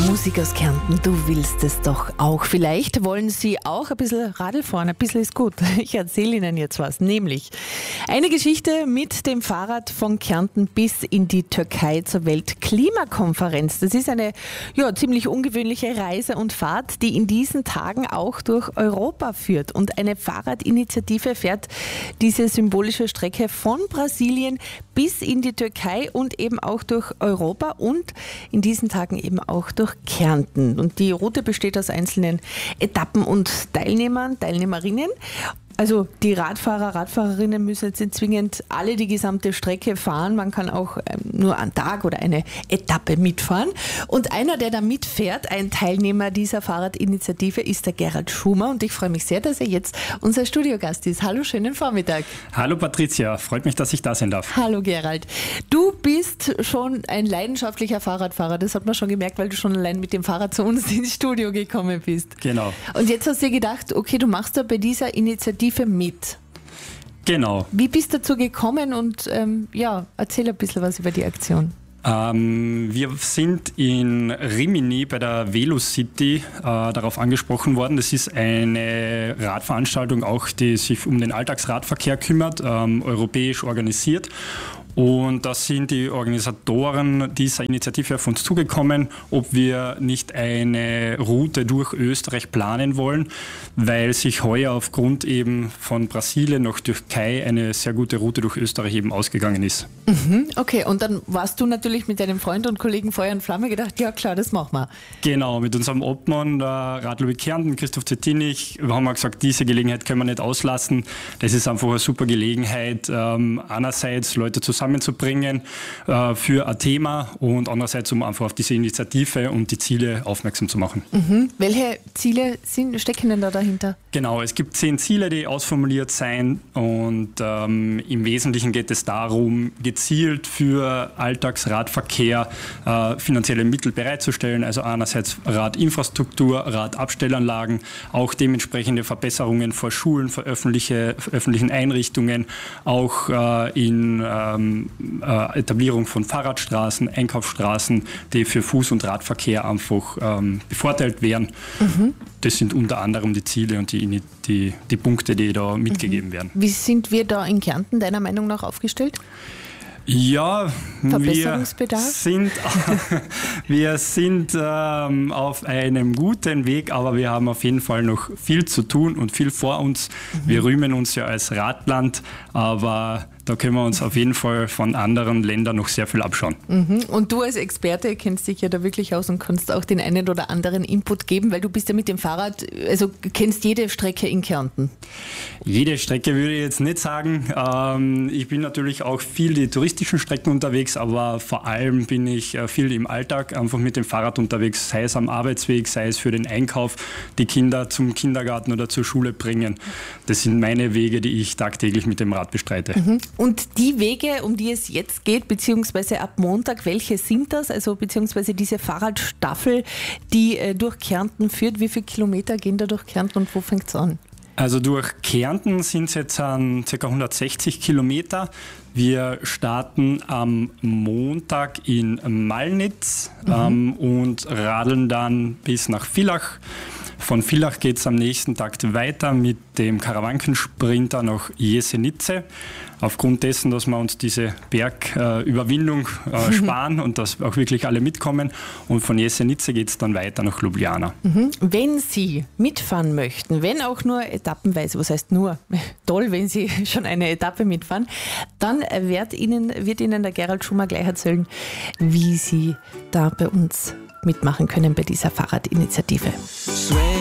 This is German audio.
Musik aus Kärnten, du willst es doch auch. Vielleicht wollen Sie auch ein bisschen Radl fahren, ein bisschen ist gut. Ich erzähle Ihnen jetzt was, nämlich eine Geschichte mit dem Fahrrad von Kärnten bis in die Türkei zur Weltklimakonferenz. Das ist eine ziemlich ungewöhnliche Reise und Fahrt, die in diesen Tagen auch durch Europa führt. Und eine Fahrradinitiative fährt diese symbolische Strecke von Brasilien bis in die Türkei und eben auch durch Europa und in diesen Tagen eben auch durch Kärnten. Und die Route besteht aus einzelnen Etappen und Teilnehmerinnen. Also die Radfahrerinnen müssen jetzt nicht zwingend alle die gesamte Strecke fahren. Man kann auch nur einen Tag oder eine Etappe mitfahren. Und einer, der da mitfährt, ein Teilnehmer dieser Fahrradinitiative, ist der Gerald Schumer. Und ich freue mich sehr, dass er jetzt unser Studiogast ist. Hallo, schönen Vormittag. Hallo Patricia, freut mich, dass ich da sein darf. Hallo Gerald. Du bist schon ein leidenschaftlicher Fahrradfahrer. Das hat man schon gemerkt, weil du schon allein mit dem Fahrrad zu uns ins Studio gekommen bist. Genau. Und jetzt hast du dir gedacht, okay, du machst da bei dieser Initiative mit. Genau. Wie bist du dazu gekommen und erzähl ein bisschen was über die Aktion. Wir sind in Rimini bei der Velocity darauf angesprochen worden. Das ist eine Radveranstaltung, auch die sich um den Alltagsradverkehr kümmert, europäisch organisiert. Und da sind die Organisatoren dieser Initiative auf uns zugekommen, ob wir nicht eine Route durch Österreich planen wollen, weil sich heuer aufgrund eben von Brasilien nach Türkei eine sehr gute Route durch Österreich eben ausgegangen ist. Okay, und dann warst du natürlich mit deinem Freund und Kollegen Feuer und Flamme gedacht, ja klar, das machen wir. Genau, mit unserem Obmann, der Radlobby Kärnten, Christoph Zettinich, haben wir gesagt, diese Gelegenheit können wir nicht auslassen. Das ist einfach eine super Gelegenheit, einerseits Leute zusammenzubringen für ein Thema und andererseits, um einfach auf diese Initiative und die Ziele aufmerksam zu machen. Welche Ziele stecken denn da dahinter? Genau, es gibt 10 Ziele, die ausformuliert sind und im Wesentlichen geht es darum, gezielt für Alltagsradverkehr finanzielle Mittel bereitzustellen, also einerseits Radinfrastruktur, Radabstellanlagen, auch dementsprechende Verbesserungen vor Schulen, vor öffentlichen Einrichtungen, auch in Etablierung von Fahrradstraßen, Einkaufsstraßen, die für Fuß- und Radverkehr einfach bevorteilt werden. Das sind unter anderem die Ziele und die Punkte, die da mitgegeben werden. Wie sind wir da in Kärnten deiner Meinung nach aufgestellt? Ja, Verbesserungsbedarf? wir sind auf einem guten Weg, aber wir haben auf jeden Fall noch viel zu tun und viel vor uns. Wir rühmen uns ja als Radland, aber da können wir uns auf jeden Fall von anderen Ländern noch sehr viel abschauen. Und du als Experte kennst dich ja da wirklich aus und kannst auch den einen oder anderen Input geben, weil du bist ja mit dem Fahrrad, also kennst jede Strecke in Kärnten. Jede Strecke würde ich jetzt nicht sagen. Ich bin natürlich auch viel die touristischen Strecken unterwegs, aber vor allem bin ich viel im Alltag einfach mit dem Fahrrad unterwegs, sei es am Arbeitsweg, sei es für den Einkauf, die Kinder zum Kindergarten oder zur Schule bringen. Das sind meine Wege, die ich tagtäglich mit dem Rad bestreite. Und die Wege, um die es jetzt geht, beziehungsweise ab Montag, welche sind das? Also beziehungsweise diese Fahrradstaffel, die durch Kärnten führt. Wie viele Kilometer gehen da durch Kärnten und wo fängt es an? Also durch Kärnten sind es jetzt ca. 160 Kilometer. Wir starten am Montag in Malnitz und radeln dann bis nach Villach. Von Villach geht es am nächsten Tag weiter mit dem Karawankensprinter nach Jesenice. Aufgrund dessen, dass wir uns diese Bergüberwindung sparen und dass auch wirklich alle mitkommen. Und von Jesenice geht es dann weiter nach Ljubljana. Wenn Sie mitfahren möchten, wenn auch nur etappenweise, was heißt nur, toll, wenn Sie schon eine Etappe mitfahren, dann wird Ihnen der Gerald Schumer gleich erzählen, wie Sie da bei uns mitmachen können bei dieser Fahrradinitiative.